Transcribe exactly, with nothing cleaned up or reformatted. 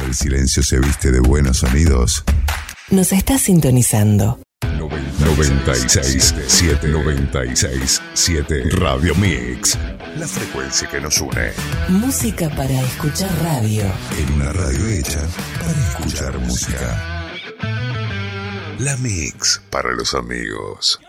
El silencio se viste de buenos sonidos. Nos está sintonizando. noventa y seis punto siete, noventa y seis punto siete Radio Mix. La frecuencia que nos une. Música para escuchar radio. En una radio hecha para escuchar música. La Mix para los amigos.